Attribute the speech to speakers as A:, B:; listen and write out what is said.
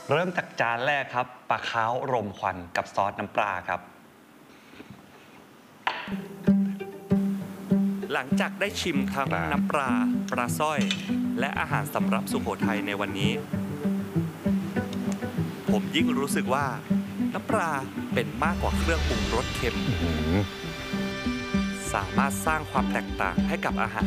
A: เริ่มจากจานแรกครับปลาค้าวรมควันกับซอสน้ำปลาครับ
B: หลังจากได้ชิมทั้งน้ำปลาปลาสร้อยและอาหารสำหรับสุโขทัยในวันนี้ผมยิ่งรู้สึกว่าน้ำปลาเป็นมากกว่าเครื่องปรุงรสเค็มสามารถสร้างความแตกต่างให้กับอาหาร